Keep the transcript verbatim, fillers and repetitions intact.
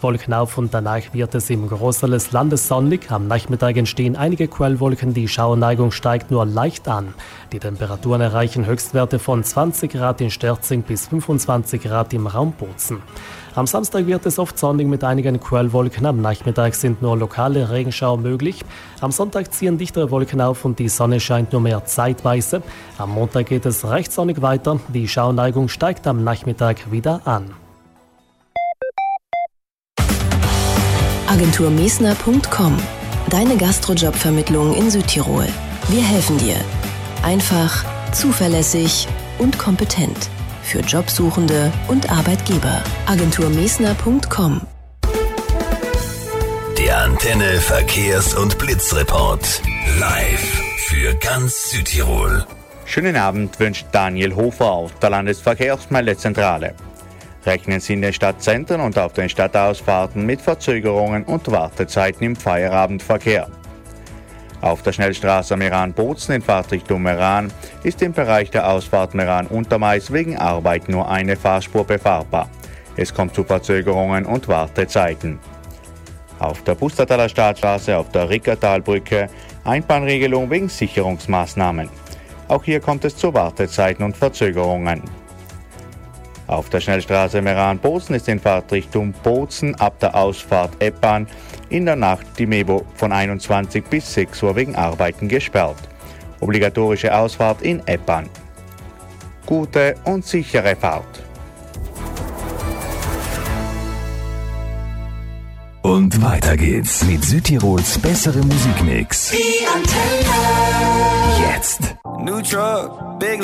Restwolken auf und danach wird es im Großteil des Landes sonnig. Am Nachmittag entstehen einige Quellwolken, die Schauerneigung steigt nur leicht an. Die Temperaturen erreichen Höchstwerte von zwanzig Grad in Sterzing bis fünfundzwanzig Grad im Raum Bozen. Am Samstag wird es oft sonnig mit einigen Quellwolken. Am Nachmittag sind nur lokale Regenschauer möglich. Am Sonntag ziehen dichtere Wolken auf und die Sonne scheint nur mehr zeitweise. Am Montag geht es recht sonnig weiter. Die Schauerneigung steigt am Nachmittag wieder an. Agentur Mesner Punkt com. Deine Gastrojobvermittlung in Südtirol. Wir helfen dir. Einfach, zuverlässig und kompetent. Für Jobsuchende und Arbeitgeber. Agentur Mesner Punkt com. Der Antenne Verkehrs- und Blitzreport. Live für ganz Südtirol. Schönen Abend wünscht Daniel Hofer auf der Landesverkehrsmeldezentrale. Rechnen Sie in den Stadtzentren und auf den Stadtausfahrten mit Verzögerungen und Wartezeiten im Feierabendverkehr. Auf der Schnellstraße Meran-Bozen in Fahrtrichtung Meran ist im Bereich der Ausfahrt Meran-Untermais wegen Arbeit nur eine Fahrspur befahrbar. Es kommt zu Verzögerungen und Wartezeiten. Auf der Pustertaler Stadtstraße auf der Rickertalbrücke Einbahnregelung wegen Sicherungsmaßnahmen. Auch hier kommt es zu Wartezeiten und Verzögerungen. Auf der Schnellstraße Meran-Bozen ist in Fahrtrichtung Bozen ab der Ausfahrt Eppan in der Nacht die Mevo von einundzwanzig bis sechs Uhr wegen Arbeiten gesperrt. Obligatorische Ausfahrt in Eppan. Gute und sichere Fahrt. Und weiter geht's mit Südtirols bessere Musikmix. Die Antenne. Jetzt. New truck, big